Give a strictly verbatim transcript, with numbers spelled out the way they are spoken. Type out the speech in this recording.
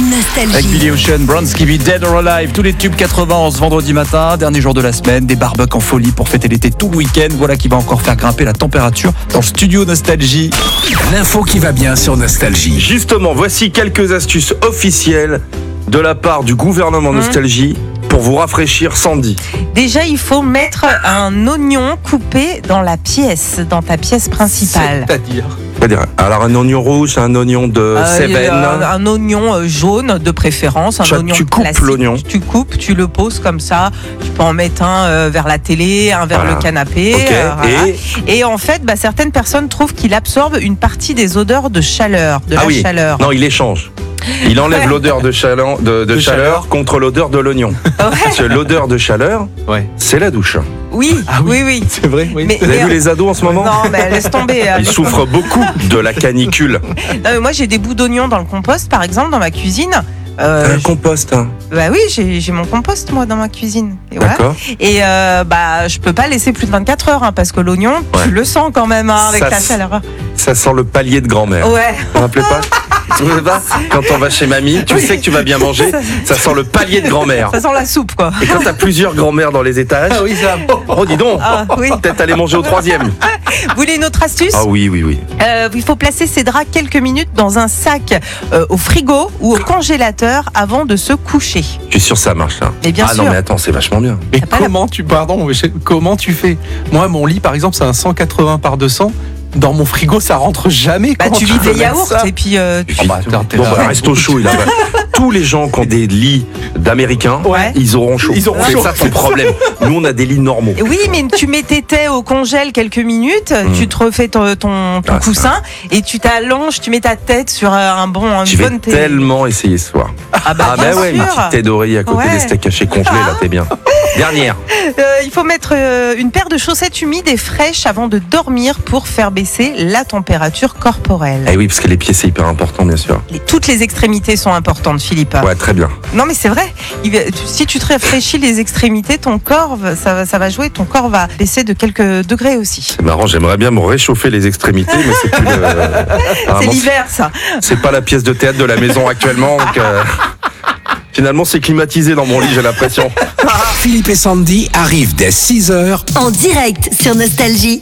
Nostalgie. Avec Billy Ocean, Bronski, Dead or Alive, tous les tubes quatre-vingts en ce vendredi matin, dernier jour de la semaine, des barbecues en folie pour fêter l'été tout le week-end. Voilà qui va encore faire grimper la température dans le studio Nostalgie. L'info qui va bien sur Nostalgie. Justement, voici quelques astuces officielles de la part du gouvernement Nostalgie pour vous rafraîchir Sandy. Déjà, il faut mettre un oignon coupé dans la pièce, dans ta pièce principale. C'est-à-dire C'est-à-dire, alors un oignon rouge, un oignon de Euh, Cévennes. un, un oignon euh, jaune de préférence, un Tu- oignon tu coupes classique. l'oignon. Tu coupes, tu le poses comme ça. Tu peux en mettre un euh, vers la télé, un vers Voilà. le canapé. Ok, euh, voilà. et Et en fait, bah, certaines personnes trouvent qu'il absorbe une partie des odeurs de chaleur, de ah la oui, chaleur. non, il échange. Il enlève Ouais. l'odeur de, chaleur, de, de De chaleur, chaleur. contre l'odeur de l'oignon. Ouais. Parce que l'odeur de chaleur, Ouais. c'est la douche. Oui, Ah oui, oui. C'est vrai, oui. Mais- Vous avez mais- vu les ados en ce moment? Non, mais laisse tomber. Ils avec- souffrent beaucoup de la canicule. Non, mais moi, j'ai des bouts d'oignon dans le compost, par exemple, dans ma cuisine. Euh, Un compost, hein. Bah oui, j'ai j'ai mon compost moi dans ma cuisine. Et voilà. D'accord. Et euh, bah je peux pas laisser plus de vingt-quatre heures hein, parce que l'oignon, Ouais. tu le sens quand même hein, avec Ça la s- chaleur. Ça sent le palier de grand-mère. Ouais. Vous vous rappelez pas? Vous vous rappelez pas quand on va chez mamie, tu sais que tu vas bien manger, ça sent le palier de grand-mère. Ça sent la soupe quoi. Et quand t'as plusieurs grand-mères dans les étages, Ah oui, ça. oh dis donc, Ah oui. peut-être aller manger au troisième. Vous voulez une autre astuce? Ah oui, oui, oui. Euh, Il faut placer ses draps quelques minutes dans un sac euh, au frigo ou au congélateur avant de se coucher. Je suis sûr que ça marche là. Mais bien ah sûr. non mais attends, c'est vachement bien. Mais T'as pas la- comment tu, pardon, mais je- comment tu fais? Moi, mon lit, par exemple, c'est un cent quatre-vingts par deux cents. Dans mon frigo, ça rentre jamais. Bah Comment tu tu vis peux des mettre yaourts ça et puis euh, tu- Oh, bah, attends, t'es Bon là. bah reste au chaud. Il a... Tous les gens qui ont des lits d'Américains, Ouais. ils auront chaud. Ils auront c'est chaud. ça ton problème. Nous on a des lits normaux. Oui, mais tu mets tes thés au congèle quelques minutes, tu te refais ton, ton, ton Ah, ça. coussin et tu t'allonges, tu mets ta tête sur euh, un bon, une Je vais bonne thé. tellement essayer ce soir. Ah bah, Ah bien bah ouais, une sûr. petite thé d'oreille à côté Ouais. des steaks hachés congelés, là t'es bien. Dernière. Euh, il faut mettre euh, une paire de chaussettes humides et fraîches avant de dormir pour faire baisser la température corporelle. Eh oui, parce que les pieds c'est hyper important bien sûr. Les- toutes les extrémités sont importantes, Philippe. Ouais, très bien. Non, mais c'est vrai. Il va- tu- si tu te rafraîchis les extrémités, ton corps, va- ça, va- ça va jouer. Ton corps va baisser de quelques degrés aussi. C'est marrant, j'aimerais bien me réchauffer les extrémités, mais c'est plus le... C'est apparemment, l'hiver, ça. c'est pas la pièce de théâtre de la maison actuellement. Donc, euh, finalement, c'est climatisé dans mon lit, j'ai l'impression. Philippe et Sandy arrivent dès six heures. En direct sur Nostalgie.